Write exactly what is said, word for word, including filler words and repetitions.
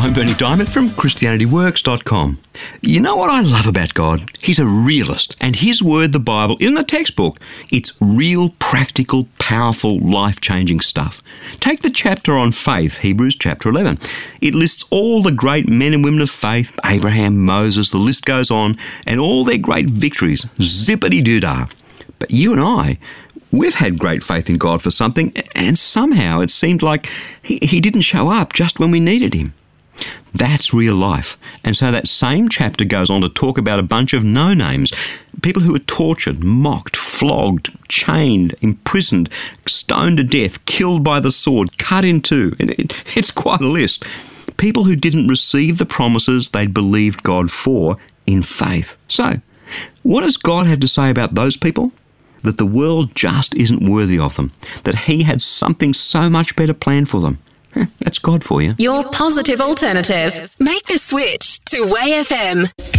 I'm Bernie Diamond from Christianity Works dot com. You know what I love about God? He's a realist, and his word, the Bible, isn't a textbook. It's real, practical, powerful, life-changing stuff. Take the chapter on faith, Hebrews chapter eleven. It lists all the great men and women of faith, Abraham, Moses, the list goes on, and all their great victories, zippity-doo-dah. But you and I, we've had great faith in God for something, and somehow it seemed like he, he didn't show up just when we needed him. That's real life. And so that same chapter goes on to talk about a bunch of no-names, people who were tortured, mocked, flogged, chained, imprisoned, stoned to death, killed by the sword, cut in two. It, it, it's quite a list. People who didn't receive the promises they'd believed God for in faith. So, what does God have to say about those people? That the world just isn't worthy of them, that he had something so much better planned for them. That's God for you. Your positive alternative. Make the switch to Way F M.